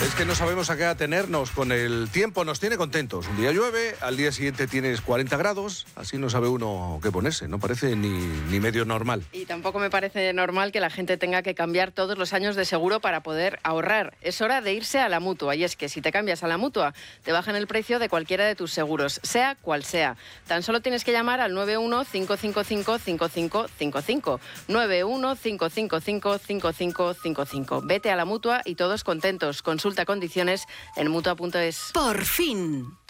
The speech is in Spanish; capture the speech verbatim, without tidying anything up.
Es que no sabemos a qué atenernos con el tiempo, nos tiene contentos. Un día llueve, al día siguiente tienes cuarenta grados, así no sabe uno qué ponerse, no parece ni, ni medio normal. Y tampoco me parece normal que la gente tenga que cambiar todos los años de seguro para poder ahorrar. Es hora de irse a la Mutua, y es que si te cambias a la Mutua, te bajan el precio de cualquiera de tus seguros, sea cual sea. Tan solo tienes que llamar al nueve uno cinco cinco cinco cinco cinco cinco cinco, nueve uno cinco cinco cinco cinco cinco cinco cinco. Vete a la Mutua y todos contentos. Consulta condiciones en mutua punto es. Por fin.